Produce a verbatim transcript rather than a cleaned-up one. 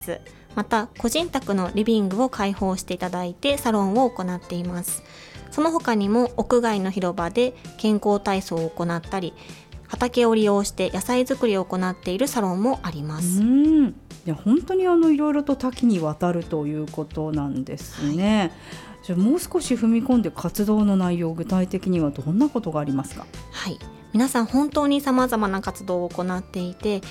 また個人宅のリビングを開放していただいてサロンを行っています。その他にも屋外の広場で健康体操を行ったり、畑を利用して野菜作りを行っているサロンもあります。 うん、いや本当にあのいろいろと多岐にわたるということなんですね、はい。じゃあもう少し踏み込んで活動の内容、具体的にはどんなことがありますか？ はい、皆さん本当に様々な活動を行っていて、